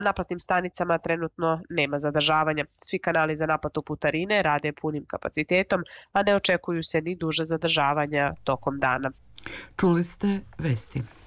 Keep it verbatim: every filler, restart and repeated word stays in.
naplatnim stanicama trenutno nema zadržavanja. Svi kanali za naplatu putarine rade punim kapacitetom, a ne očekuju se ni duže zadržavanja tokom dana. Čuli ste vesti.